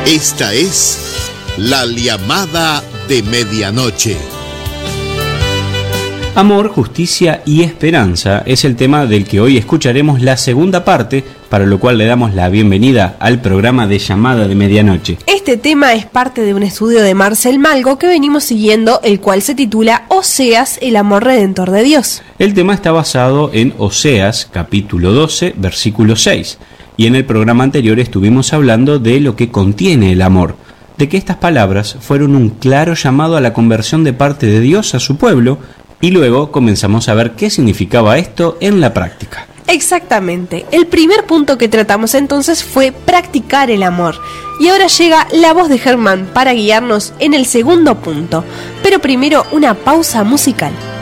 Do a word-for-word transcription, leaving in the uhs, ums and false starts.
Esta es La Llamada de Medianoche. Amor, justicia y esperanza es el tema del que hoy escucharemos la segunda parte, para lo cual le damos la bienvenida al programa de Llamada de Medianoche. Este tema es parte de un estudio de Marcel Malgo que venimos siguiendo, el cual se titula Oseas, el amor redentor de Dios. El tema está basado en Oseas, capítulo doce, versículo seis, y en el programa anterior estuvimos hablando de lo que contiene el amor, de que estas palabras fueron un claro llamado a la conversión de parte de Dios a su pueblo, y luego comenzamos a ver qué significaba esto en la práctica. Exactamente. El primer punto que tratamos entonces fue practicar el amor. Y ahora llega la voz de Germán para guiarnos en el segundo punto. Pero primero una pausa musical.